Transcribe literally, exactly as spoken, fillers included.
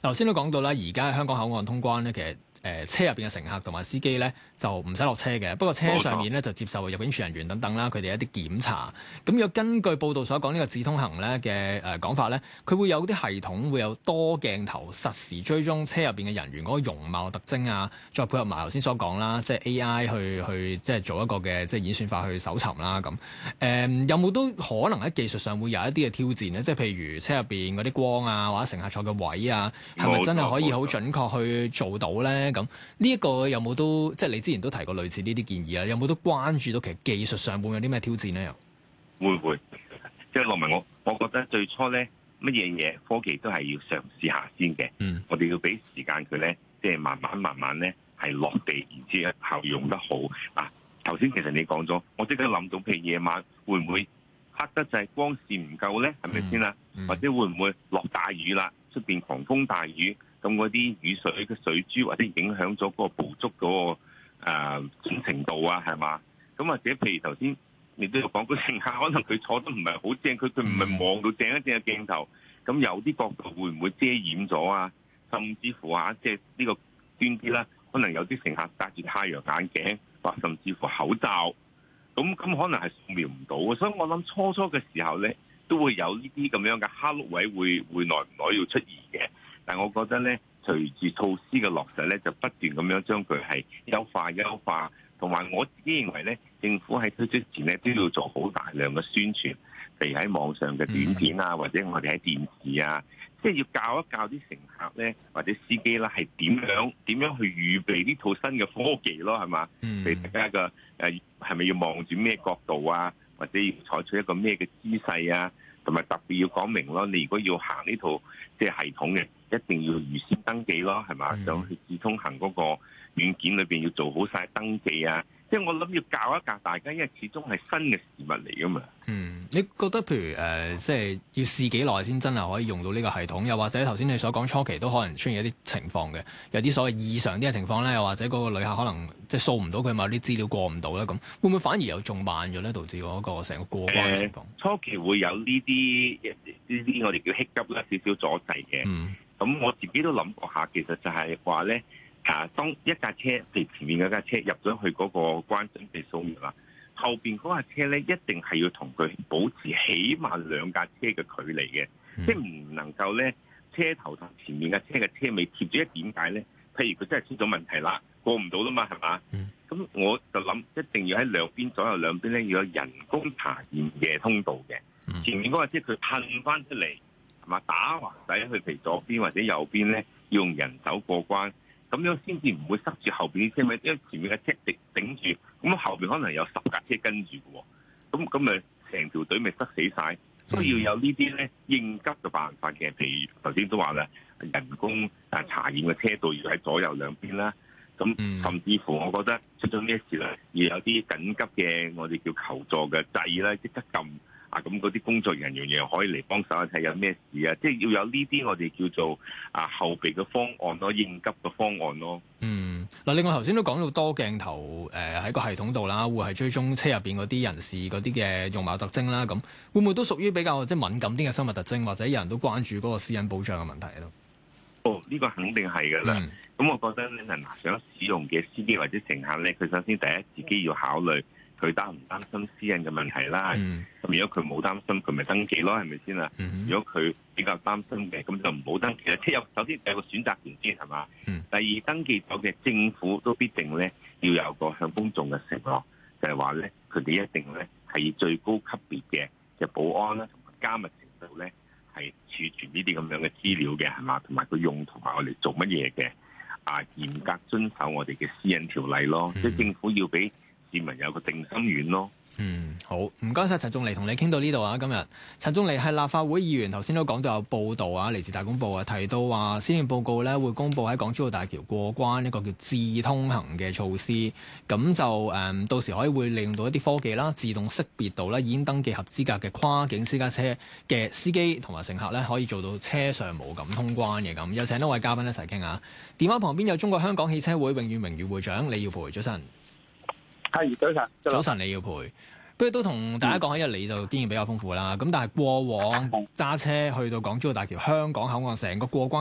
頭先都講到啦，而家香港口岸通關咧，其實誒、呃、車入邊嘅乘客同埋司機咧就唔使落車嘅，不過車上面咧就接受入境處人員等等啦，佢哋一啲檢查。咁如果根據報道所講呢、呢個智通行咧嘅誒講法咧，佢會有啲系統會有多鏡頭實時追蹤車入邊嘅人員嗰個容貌特徵啊，再配合埋頭先所講啦，即係 A I 去去即係做一個嘅即係演算法去搜尋啦咁。誒、呃、有冇都可能喺技術上會有一啲嘅挑戰咧？即係譬如車入邊嗰啲光啊，或者乘客坐嘅位啊，係咪真係可以好準確去做到咧？咁呢一個有冇都即係你之前都提過類似呢啲建議啊？有冇都關注到其實技術上會有啲咩挑戰咧？又會唔會即係羅文我，我覺得最初咧乜嘢嘢科技都係要嘗試下先嘅。嗯，我哋要俾時間佢咧，即係慢慢慢慢咧係落地，然之後用得好。嗱，頭先其實你講咗，我即刻諗到，譬如夜晚會唔會黑得就係光線唔夠咧？係咪先啦？或者會唔會落大雨啦？出邊狂風大雨，咁嗰啲雨水嘅水珠或者影響咗嗰個捕捉嗰個誒準程度啊，係嘛？咁或者譬如頭先你都有講，個乘客可能佢坐得唔係好正，佢佢唔係望到正一正嘅鏡頭，咁有啲角度會唔會遮掩咗啊？甚至乎啊，即係呢個端啲啦，可能有啲乘客戴住太陽眼鏡，或甚至乎口罩，咁咁可能係掃描唔到嘅。所以我諗初初嘅時候咧，都會有呢啲咁樣嘅蝦碌位會會耐唔耐要出現嘅。但我覺得咧，隨住措施嘅落實咧，就不斷咁樣將佢係優化優化。同埋我自己認為咧，政府喺推出前咧都要做好大量嘅宣傳，譬如喺網上嘅短片啊，或者我哋喺電視啊，即係要教一教啲乘客咧，或者司機啦，係點樣點樣去預備呢套新嘅科技咯，係嘛？譬如大家嘅誒係咪要望住咩角度啊，或者要採取一個咩嘅姿勢啊，同埋特別要講明咯，你如果要行呢套即係系統嘅，一定要預先登記咯，係嘛？就去智通行嗰個軟件裏邊要做好晒登記啊！即係我諗要教一教大家，因為始終係新嘅事物嚟噶嘛。嗯， 你覺得譬如誒、呃，即係要試幾耐先真係可以用到呢個系統？又或者頭先你所講初期都可能出現一啲情況嘅，有啲所謂異常啲嘅情況咧，又或者嗰個旅客可能即係掃唔到佢某啲資料過唔到咧，咁會唔會反而又仲慢咗咧？導致嗰個成個過關嘅情況、呃？ 初期會有呢啲呢啲我哋叫 hiccup 啦，少少阻滯嘅。嗯，咁我自己都諗過下，其實就係話咧。啊！當一架車，譬如前面嗰架車入咗去嗰個關準備掃描啦，後邊嗰架車咧一定係要同佢保持起碼兩架車嘅距離嘅，嗯、即係唔能夠咧車頭同前面架車嘅車尾貼住。一點解咧？譬如佢真係出咗問題啦，過唔到啦嘛，係嘛？咁、嗯、我就諗一定要喺兩邊左右兩邊咧要有人工查驗嘅通道嘅。嗯、前面嗰架車佢噴翻出嚟係嘛，打橫仔去譬如左邊或者右邊咧，要用人手過關。咁樣先至唔會塞住後邊啲車尾，因為前面嘅車頂頂住，咁後邊可能有十架車跟住嘅喎，咁咁咪成條隊咪塞死晒。所以要有呢啲咧應急嘅辦法嘅，譬如頭先都話啦，人工啊查驗嘅車道要喺左右兩邊啦，咁甚至乎我覺得出咗咩事啦，要有啲緊急嘅我哋叫求助嘅掣啦，即刻撳。啊，咁嗰啲工作人員又可以嚟幫手睇有咩事啊！即係要有呢啲我哋叫做啊後備嘅方案咯，應急嘅方案咯。 嗯，嗱，另外頭先都講到多鏡頭誒喺、呃、個系統度啦，會係追蹤車入邊嗰啲人士嗰啲嘅容貌特徵啦，咁會唔會都屬於比較即係敏感啲嘅生物特徵，或者有人都關注嗰個私隱保障嘅問題喺度？ 哦，呢、這個肯定係㗎啦。咁、嗯、我覺得咧，嗱，想使用嘅司機或者乘客咧，佢首先第一自己要考慮。佢擔唔擔心私隱嘅問題啦？咁、嗯、如果佢冇擔心，佢咪登記咯，係咪先啊？嗯、如果佢比較擔心嘅，咁就唔好登記啦。即係有首先有個選擇權先係嘛？嗯、第二登記咗嘅政府都必定咧要有個向公眾嘅承諾，就係話咧佢哋一定咧係以最高級別嘅嘅保安啦同埋加密程度咧係儲存呢啲咁樣嘅資料嘅係嘛？同埋佢用同埋我哋做乜嘢嘅啊？嚴格遵守我哋嘅私隱條例咯。嗯、即係政府要俾市民有個定心丸咯。 嗯，好，唔該晒陳仲尼，同你傾到呢度啊。今日陳仲尼係立法會議員，頭先都講到有報道啊，嚟自大公報啊，提到話施政報告咧會公布喺港珠澳大橋過關一個叫智通行嘅措施，咁就誒、嗯、到時可以會利用到一啲科技啦，自動識別到咧已經登記合資格嘅跨境私家車嘅司機同埋乘客咧，可以做到車上無感通關嘅。咁有請多位嘉賓一齊傾下。電話旁邊有中國香港汽車會永遠榮譽會長李耀培，早晨。 係早晨， 早晨李耀培，不如都同大家講下，因為你就經驗比較豐富啦。咁但係過往揸車去到港珠澳大橋香港口岸成個過關